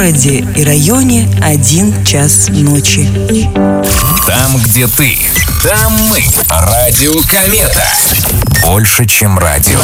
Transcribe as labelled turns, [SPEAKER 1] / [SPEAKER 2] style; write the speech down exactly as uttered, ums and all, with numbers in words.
[SPEAKER 1] городе и районе один час ночи.
[SPEAKER 2] Там, где ты, там мы. Радио Комета. Больше, чем радио.